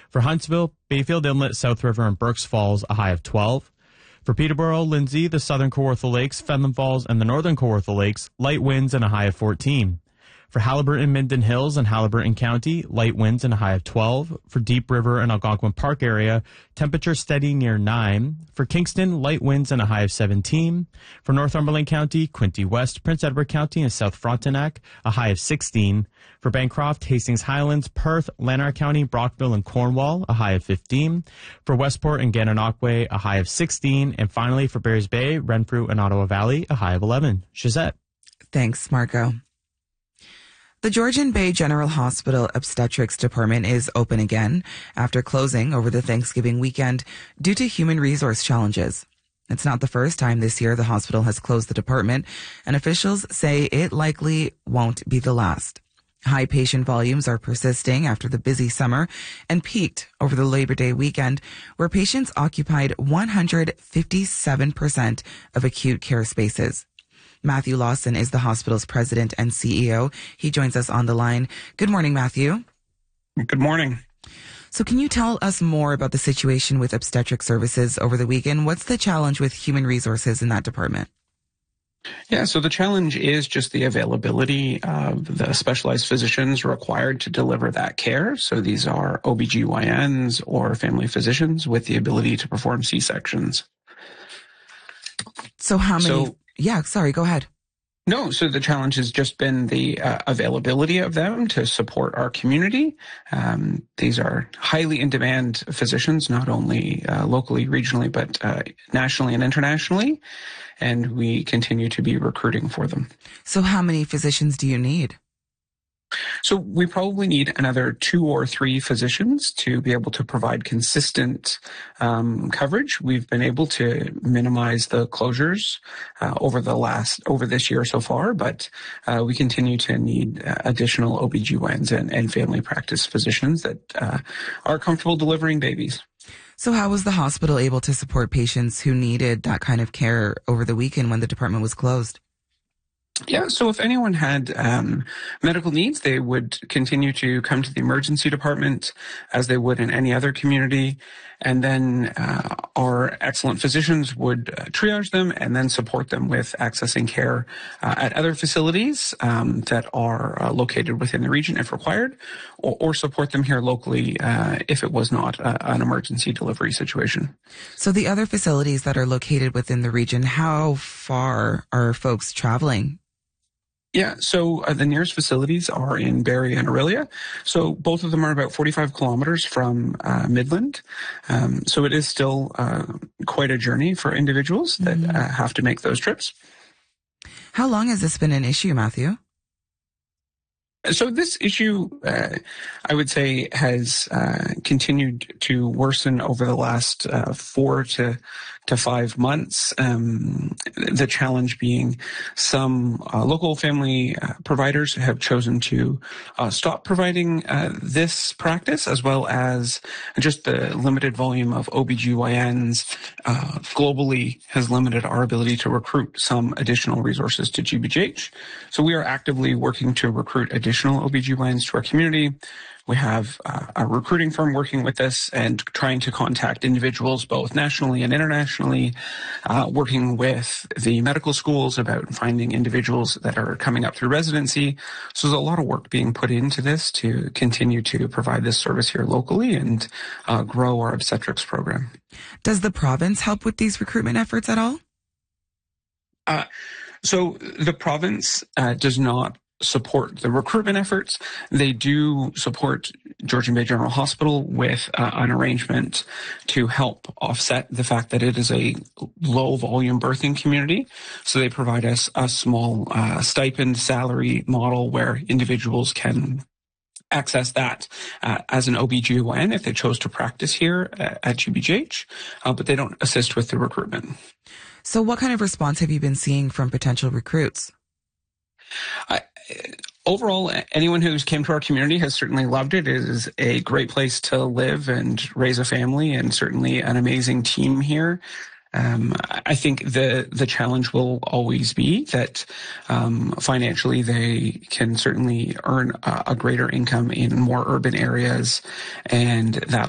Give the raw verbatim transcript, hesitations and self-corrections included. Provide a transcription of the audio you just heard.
For Huntsville, Bayfield Inlet, South River, and Berks Falls, a high of twelve. For Peterborough, Lindsay, the southern Kawartha Lakes, Fenland Falls, and the northern Kawartha Lakes, light winds and a high of fourteen. For Haliburton, Minden Hills, and Haliburton County, light winds and a high of twelve. For Deep River and Algonquin Park area, temperature steady near nine. For Kingston, light winds and a high of seventeen. For Northumberland County, Quinte West, Prince Edward County, and South Frontenac, a high of sixteen. For Bancroft, Hastings Highlands, Perth, Lanark County, Brockville, and Cornwall, a high of fifteen. For Westport and Gananoque, a high of sixteen. And finally, for Bears Bay, Renfrew, and Ottawa Valley, a high of eleven. Shazette. Thanks, Marco. The Georgian Bay General Hospital Obstetrics Department is open again after closing over the Thanksgiving weekend due to human resource challenges. It's not the first time this year the hospital has closed the department, and officials say it likely won't be the last. High patient volumes are persisting after the busy summer and peaked over the Labor Day weekend, where patients occupied one hundred fifty-seven percent of acute care spaces. Matthew Lawson is the hospital's president and C E O. He joins us on the line. Good morning, Matthew. Good morning. So can you tell us more about the situation with obstetric services over the weekend? What's the challenge with human resources in that department? Yeah, so the challenge is just the availability of the specialized physicians required to deliver that care. So these are O B G Y Ns or family physicians with the ability to perform C-sections. So how many... So, Yeah, sorry, go ahead. No, so the challenge has just been the uh, availability of them to support our community. Um, these are highly in-demand physicians, not only uh, locally, regionally, but uh, nationally and internationally, and we continue to be recruiting for them. So how many physicians do you need? So we probably need another two or three physicians to be able to provide consistent um, coverage. We've been able to minimize the closures uh, over the last, over this year so far, but uh, we continue to need uh, additional O B G Y Ns and, and family practice physicians that uh, are comfortable delivering babies. So how was the hospital able to support patients who needed that kind of care over the weekend when the department was closed? Yeah, so if anyone had um, medical needs, they would continue to come to the emergency department as they would in any other community. And then uh, our excellent physicians would uh, triage them and then support them with accessing care uh, at other facilities um, that are uh, located within the region if required, or, or support them here locally uh, if it was not uh, an emergency delivery situation. So the other facilities that are located within the region, how far are folks traveling? Yeah, so uh, the nearest facilities are in Barrie and Orillia. So both of them are about forty-five kilometers from uh, Midland. Um, so it is still uh, quite a journey for individuals that mm-hmm. uh, have to make those trips. How long has this been an issue, Matthew? So this issue, uh, I would say, has uh, continued to worsen over the last uh, four to to five months. Um, the challenge being some uh, local family uh, providers have chosen to uh, stop providing uh, this practice, as well as just the limited volume of O B G Y Ns uh, globally has limited our ability to recruit some additional resources to G B G H. So we are actively working to recruit additional additional O B G Y Ns to our community. We have uh, a recruiting firm working with us and trying to contact individuals both nationally and internationally, uh, working with the medical schools about finding individuals that are coming up through residency. So there's a lot of work being put into this to continue to provide this service here locally and uh, grow our obstetrics program. Does the province help with these recruitment efforts at all? Uh, so the province uh, does not support the recruitment efforts. They do support Georgian Bay General Hospital with uh, an arrangement to help offset the fact that it is a low volume birthing community. So they provide us a small uh, stipend salary model where individuals can access that uh, as an O B G Y N if they chose to practice here at, at G B G H, uh, but they don't assist with the recruitment. So what kind of response have you been seeing from potential recruits? I, overall, anyone who's came to our community has certainly loved it. It is a great place to live and raise a family, and certainly an amazing team here. Um, I think the the challenge will always be that um, financially they can certainly earn a, a greater income in more urban areas, and that